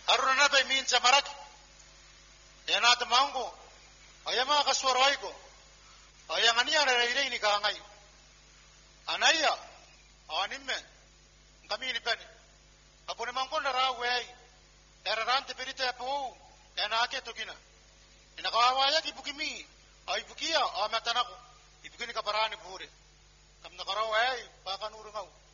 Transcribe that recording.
aruna na ba minsa marak yana ta mango ayama ka suaroi ko ayang ania na ire ni ka ngai anaya awanimme kami ni pani apone mangko na rawe era rante perite po ena ake tokina ina kawaya ki bukimi ay bukia amatanako ibukini ka parani pure kam na karawe pa kanuru ngau